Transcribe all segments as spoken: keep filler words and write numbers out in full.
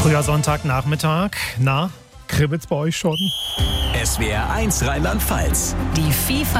Früher Sonntagnachmittag. Na, kribbelt's bei euch schon? S W R eins Rheinland-Pfalz. Die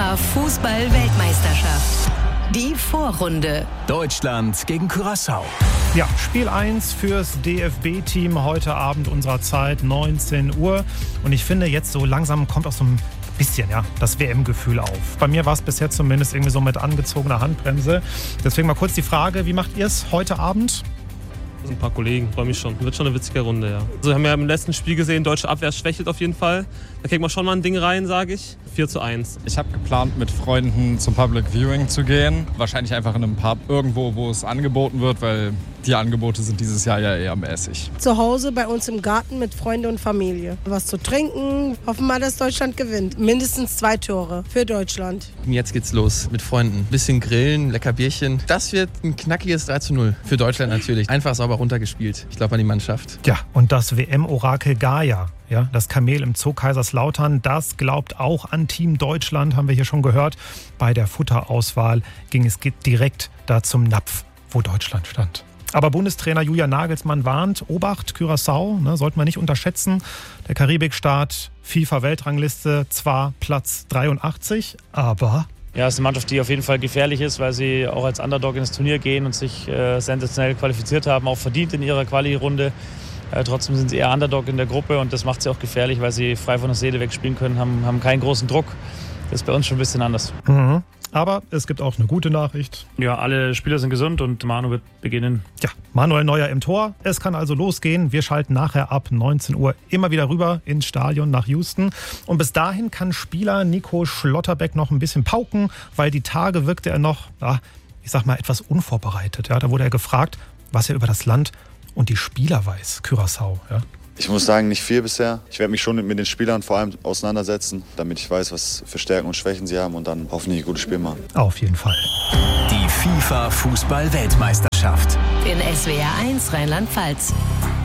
FIFA-Fußball-Weltmeisterschaft. Die Vorrunde. Deutschland gegen Curaçao. Ja, Spiel eins fürs D F B-Team heute Abend unserer Zeit, neunzehn Uhr. Und ich finde, jetzt so langsam kommt auch so ein bisschen ja, das W M-Gefühl auf. Bei mir war es bisher zumindest irgendwie so mit angezogener Handbremse. Deswegen mal kurz die Frage, wie macht ihr es heute Abend? Ein paar Kollegen, freue mich schon. Wird schon eine witzige Runde, ja. Also wir haben ja im letzten Spiel gesehen, deutsche Abwehr schwächelt auf jeden Fall. Da kriegt man schon mal ein Ding rein, sage ich. vier zu eins. Ich habe geplant, mit Freunden zum Public Viewing zu gehen. Wahrscheinlich einfach in einem Pub irgendwo, wo es angeboten wird, weil die Angebote sind dieses Jahr ja eher mäßig. Zu Hause bei uns im Garten mit Freunden und Familie. Was zu trinken. Hoffen wir, dass Deutschland gewinnt. Mindestens zwei Tore für Deutschland. Jetzt geht's los mit Freunden. Bisschen grillen, lecker Bierchen. Das wird ein knackiges drei zu null. Für Deutschland natürlich. Einfach sauber runtergespielt. Ich glaube an die Mannschaft. Ja, und das W M-Orakel Gaia. Ja, das Kamel im Zoo Kaiserslautern, das glaubt auch an Team Deutschland, haben wir hier schon gehört. Bei der Futterauswahl ging es direkt da zum Napf, wo Deutschland stand. Aber Bundestrainer Julian Nagelsmann warnt, Obacht, Curaçao, ne, sollten wir nicht unterschätzen. Der Karibikstaat, FIFA-Weltrangliste, zwar Platz dreiundachtzig, aber... Ja, es ist eine Mannschaft, die auf jeden Fall gefährlich ist, weil sie auch als Underdog ins Turnier gehen und sich äh, sensationell qualifiziert haben, auch verdient in ihrer Quali-Runde. Äh, trotzdem sind sie eher Underdog in der Gruppe und das macht sie auch gefährlich, weil sie frei von der Seele wegspielen können, haben, haben keinen großen Druck. Das ist bei uns schon ein bisschen anders. Mhm. Aber es gibt auch eine gute Nachricht. Ja, alle Spieler sind gesund und Manu wird beginnen. Ja, Manuel Neuer im Tor. Es kann also losgehen. Wir schalten nachher ab neunzehn Uhr immer wieder rüber ins Stadion nach Houston. Und bis dahin kann Spieler Nico Schlotterbeck noch ein bisschen pauken, weil die Tage wirkte er noch, ja, ich sag mal, etwas unvorbereitet. Ja, da wurde er gefragt, was er über das Land und die Spieler weiß, Curaçao. Ja. Ich muss sagen, nicht viel bisher. Ich werde mich schon mit den Spielern vor allem auseinandersetzen, damit ich weiß, was für Stärken und Schwächen sie haben und dann hoffentlich ein gutes Spiel machen. Auf jeden Fall. Die FIFA-Fußball-Weltmeisterschaft. In S W R eins Rheinland-Pfalz.